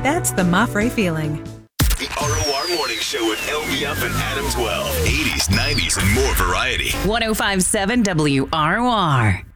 That's the Mafre feeling. The ROR Morning Show with LBF and Adam 12. 80s, 90s, and more variety. 1057 WROR.